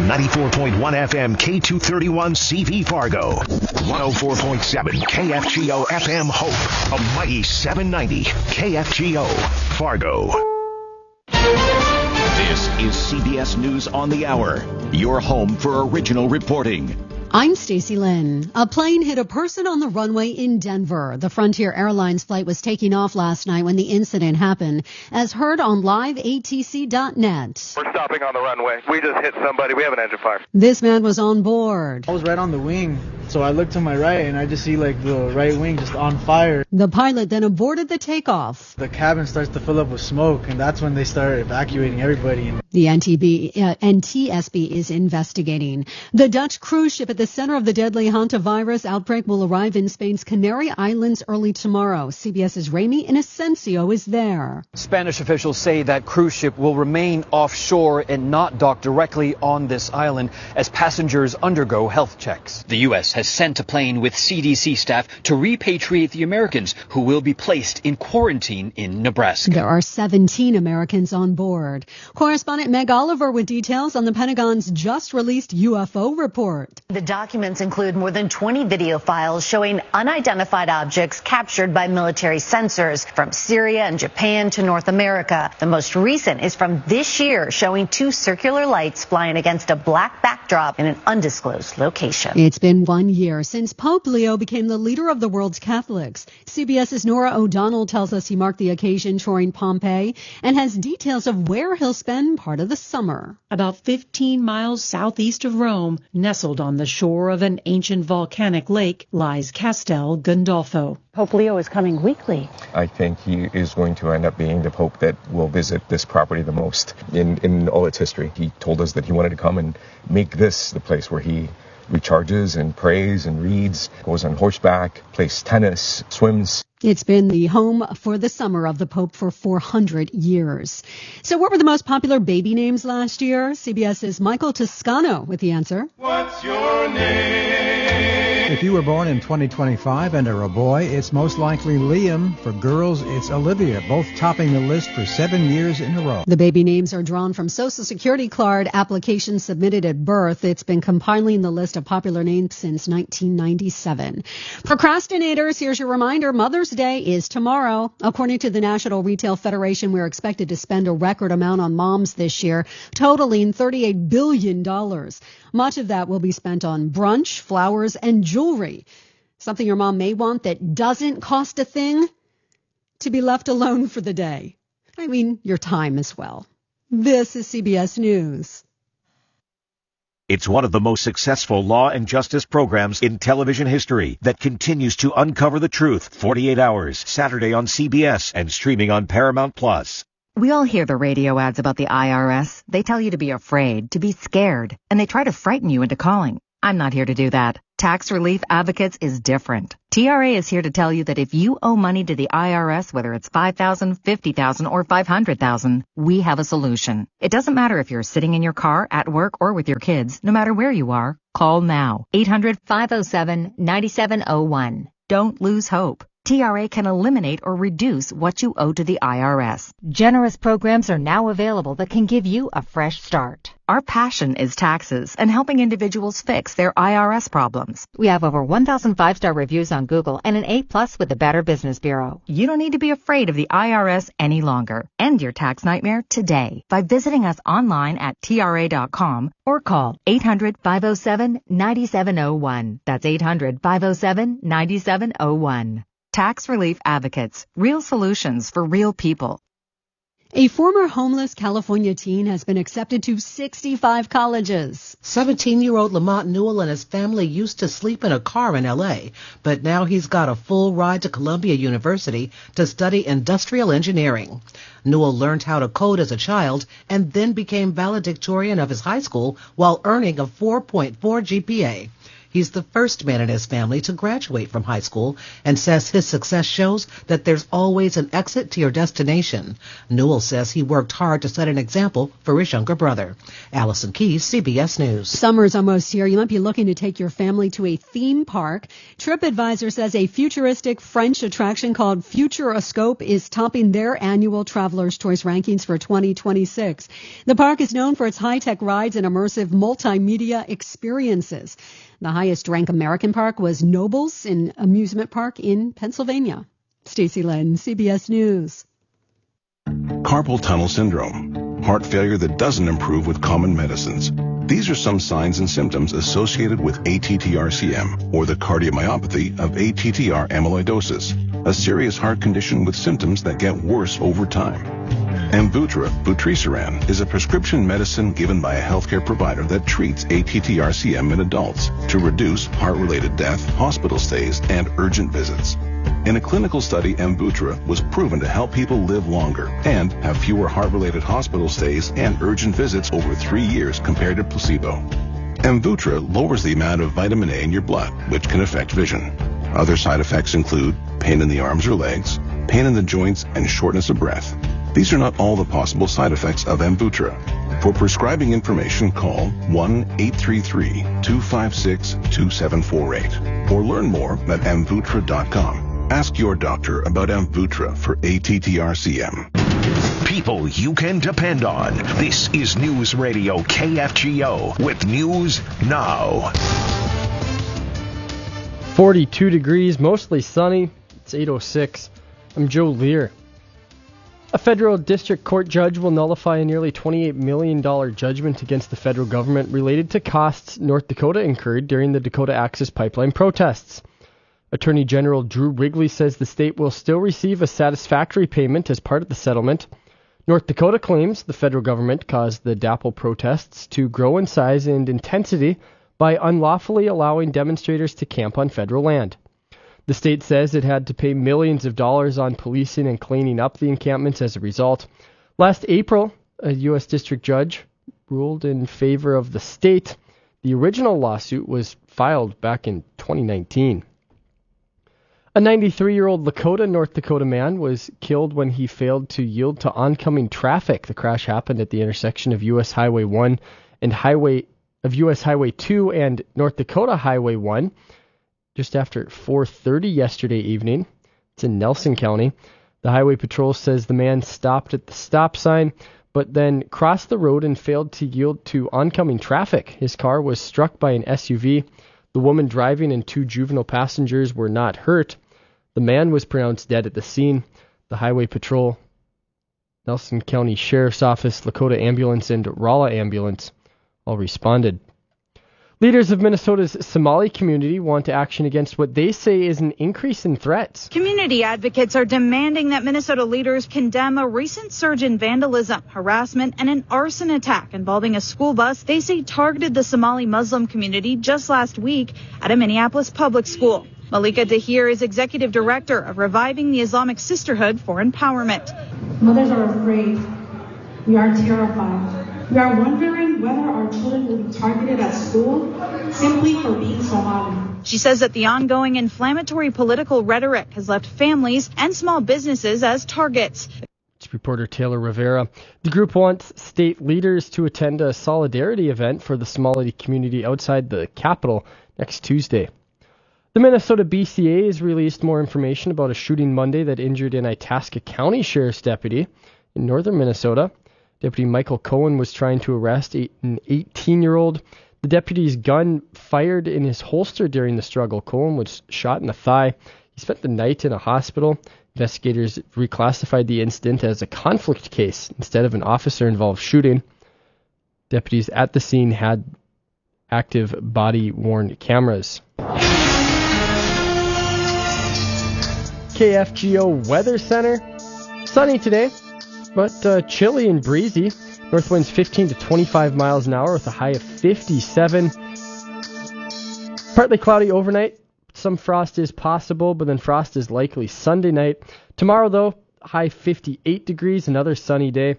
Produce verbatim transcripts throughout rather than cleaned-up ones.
ninety-four point one F M K two thirty-one C V Fargo, one oh four point seven K F G O F M Hope, a mighty seven ninety K F G O Fargo. This is C B S News on the Hour, your home for original reporting. I'm Stacey Lynn. A plane hit a person on the runway in Denver. The Frontier Airlines flight was taking off last night when the incident happened, as heard on live A T C dot net. We're stopping on the runway. We just hit somebody. We have an engine fire. This man was on board. I was right on the wing, so I looked to my right and I just see like the right wing just on fire. The pilot then aborted the takeoff. The cabin starts to fill up with smoke, and that's when they start evacuating everybody. The N T B, uh, N T S B is investigating. The Dutch cruise ship at the center of the deadly hantavirus outbreak will arrive in Spain's Canary Islands early tomorrow. CBS's Ramy Inocencio is there. Spanish officials say that cruise ship will remain offshore and not dock directly on this island as passengers undergo health checks. The U S has sent a plane with C D C staff to repatriate the Americans who will be placed in quarantine in Nebraska. There are seventeen Americans on board. Correspondent Meg Oliver with details on the Pentagon's just released U F O report. The documents include more than twenty video files showing unidentified objects captured by military sensors from Syria and Japan to North America. The most recent is from this year, showing two circular lights flying against a black backdrop in an undisclosed location. It's been one year since Pope Leo became the leader of the world's Catholics. CBS's Nora O'Donnell tells us he marked the occasion touring Pompeii and has details of where he'll spend part of the summer. About fifteen miles southeast of Rome, nestled on the shore of an ancient volcanic lake, lies Castel Gandolfo. Pope Leo is coming weekly. I think he is going to end up being the Pope that will visit this property the most in, in all its history. He told us that he wanted to come and make this the place where he recharges and prays and reads, goes on horseback, plays tennis, swims. It's been the home for the summer of the Pope for four hundred years. So what were the most popular baby names last year? CBS's Michael Toscano with the answer. What's your name? If you were born in twenty twenty-five and are a boy, it's most likely Liam. For girls, it's Olivia, both topping the list for seven years in a row. The baby names are drawn from Social Security card applications submitted at birth. It's been compiling the list of popular names since nineteen ninety-seven. Procrastinators, here's your reminder. Mother's Day is tomorrow. According to the National Retail Federation, we're expected to spend a record amount on moms this year, totaling thirty-eight billion dollars. Much of that will be spent on brunch, flowers, and jewelry. Something your mom may want that doesn't cost a thing? To be left alone for the day. I mean, your time as well. This is C B S News. It's one of the most successful law and justice programs in television history that continues to uncover the truth. forty-eight hours, Saturday on C B S and streaming on Paramount Plus. We all hear the radio ads about the I R S. They tell you to be afraid, to be scared, and they try to frighten you into calling. I'm not here to do that. Tax Relief Advocates is different. T R A is here to tell you that if you owe money to the I R S, whether it's five thousand dollars, fifty thousand dollars, or five hundred thousand dollars, we have a solution. It doesn't matter if you're sitting in your car, at work, or with your kids. No matter where you are, call now. eight hundred, five oh seven, nine seven oh one. Don't lose hope. T R A can eliminate or reduce what you owe to the I R S. Generous programs are now available that can give you a fresh start. Our passion is taxes and helping individuals fix their I R S problems. We have over one thousand five-star reviews on Google and an A plus with the Better Business Bureau. You don't need to be afraid of the I R S any longer. End your tax nightmare today by visiting us online at T R A dot com or call eight hundred, five oh seven, nine seven oh one. That's eight hundred, five oh seven, nine seven oh one. Tax Relief Advocates, real solutions for real people. A former homeless California teen has been accepted to sixty-five colleges. seventeen-year-old Lamont Newell and his family used to sleep in a car in L A, but now he's got a full ride to Columbia University to study industrial engineering. Newell learned how to code as a child and then became valedictorian of his high school while earning a four point four G P A. He's the first man in his family to graduate from high school and says his success shows that there's always an exit to your destination. Newell says he worked hard to set an example for his younger brother. Allison Keyes, C B S News. Summer's almost here. You might be looking to take your family to a theme park. TripAdvisor says a futuristic French attraction called Futuroscope is topping their annual Traveler's Choice rankings for twenty twenty-six. The park is known for its high-tech rides and immersive multimedia experiences. The highest-ranked American park was Nobles, an amusement park in Pennsylvania. Stacey Len, C B S News. Carpal tunnel syndrome, heart failure that doesn't improve with common medicines. These are some signs and symptoms associated with A T T R C M, or the cardiomyopathy of A T T R amyloidosis, a serious heart condition with symptoms that get worse over time. Amvuttra, vutrisiran, is a prescription medicine given by a healthcare provider that treats A T T R C M in adults to reduce heart-related death, hospital stays, and urgent visits. In a clinical study, Amvuttra was proven to help people live longer and have fewer heart-related hospital stays and urgent visits over three years compared to placebo. Amvuttra lowers the amount of vitamin A in your blood, which can affect vision. Other side effects include pain in the arms or legs, pain in the joints, and shortness of breath. These are not all the possible side effects of Amvuttra. For prescribing information, call one eight three three, two five six, two seven four eight or learn more at amvuttra dot com. Ask your doctor about Amvuttra for A T T R C M. People you can depend on. This is News Radio K F G O with News Now. forty-two degrees, mostly sunny. It's eight oh six. I'm Joe Lear. A federal district court judge will nullify a nearly twenty-eight million dollars judgment against the federal government related to costs North Dakota incurred during the Dakota Access Pipeline protests. Attorney General Drew Wrigley says the state will still receive a satisfactory payment as part of the settlement. North Dakota claims the federal government caused the D A P L protests to grow in size and intensity by unlawfully allowing demonstrators to camp on federal land. The state says it had to pay millions of dollars on policing and cleaning up the encampments as a result. Last April, a U S district judge ruled in favor of the state. The original lawsuit was filed back in twenty nineteen. A ninety-three-year-old Lakota, North Dakota man was killed when he failed to yield to oncoming traffic. The crash happened at the intersection of U S Highway one and Highway of U S Highway two and North Dakota Highway one just after four thirty yesterday evening. It's in Nelson County. The Highway Patrol says the man stopped at the stop sign, but then crossed the road and failed to yield to oncoming traffic. His car was struck by an S U V. The woman driving and two juvenile passengers were not hurt. The man was pronounced dead at the scene. The Highway Patrol, Nelson County Sheriff's Office, Lakota Ambulance, and Rolla Ambulance all responded. Leaders of Minnesota's Somali community want action against what they say is an increase in threats. Community advocates are demanding that Minnesota leaders condemn a recent surge in vandalism, harassment, and an arson attack involving a school bus they say targeted the Somali Muslim community just last week at a Minneapolis public school. Malika Dahir is executive director of Reviving the Islamic Sisterhood for Empowerment. Mothers are afraid. We are terrified. We are wondering whether our children will be targeted at school simply for being Somali. She says that the ongoing inflammatory political rhetoric has left families and small businesses as targets. It's reporter Taylor Rivera. The group wants state leaders to attend a solidarity event for the Somali community outside the capital next Tuesday. The Minnesota B C A has released more information about a shooting Monday that injured an Itasca County Sheriff's deputy in northern Minnesota. Deputy Michael Cohen was trying to arrest an eighteen-year-old. The deputy's gun fired in his holster during the struggle. Cohen was shot in the thigh. He spent the night in a hospital. Investigators reclassified the incident as a conflict case instead of an officer-involved shooting. Deputies at the scene had active body-worn cameras. K F G O Weather Center. Sunny today, but uh, chilly and breezy. North winds fifteen to twenty-five miles an hour with a high of fifty-seven. Partly cloudy overnight. Some frost is possible, but then frost is likely Sunday night. Tomorrow, though, high fifty-eight degrees, another sunny day.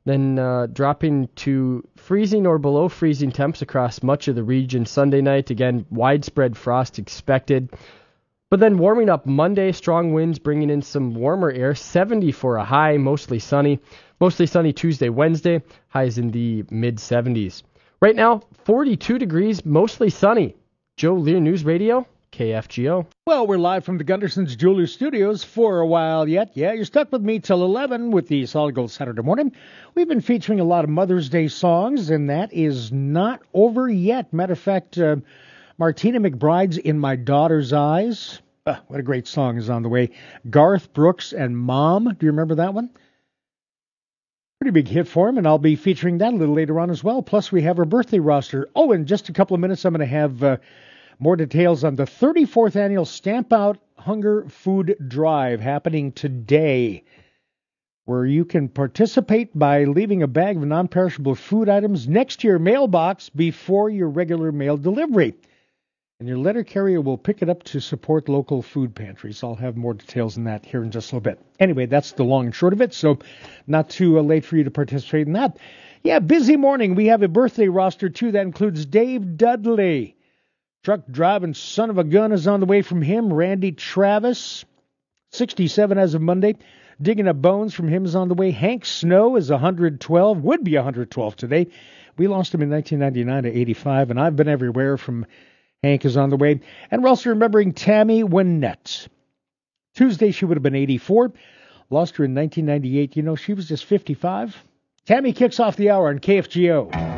then uh, dropping to freezing or below freezing temps across much of the region Sunday night. Again, widespread frost expected. But then warming up Monday, strong winds bringing in some warmer air, seventy for a high, mostly sunny. Mostly sunny Tuesday, Wednesday, highs in the mid seventies. Right now, forty-two degrees, mostly sunny. Joe Lear News Radio, K F G O. Well, we're live from the Gunderson's Jewelers Studios for a while yet. Yeah, you're stuck with me till eleven with the Solid Gold Saturday morning. We've been featuring a lot of Mother's Day songs, and that is not over yet. Matter of fact, uh, Martina McBride's In My Daughter's Eyes. Uh, what a great song is on the way. Garth Brooks and Mom. Do you remember that one? Pretty big hit for him, and I'll be featuring that a little later on as well. Plus, we have our birthday roster. Oh, in just a couple of minutes, I'm going to have uh, more details on the thirty-fourth annual Stamp Out Hunger Food Drive happening today, where you can participate by leaving a bag of non-perishable food items next to your mailbox before your regular mail delivery. And your letter carrier will pick it up to support local food pantries. I'll have more details on that here in just a little bit. Anyway, that's the long and short of it, so not too uh, late for you to participate in that. Yeah, busy morning. We have a birthday roster, too. That includes Dave Dudley. Truck driving son of a gun is on the way from him. Randy Travis, sixty-seven as of Monday. Digging up bones from him is on the way. Hank Snow is one hundred twelve, would be one hundred twelve today. We lost him in nineteen ninety-nine to eighty-five, and I've been everywhere from Hank is on the way. And we're also remembering Tammy Wynette. Tuesday, she would have been eighty-four. Lost her in nineteen ninety-eight. You know, she was just fifty-five. Tammy kicks off the hour on K F G O.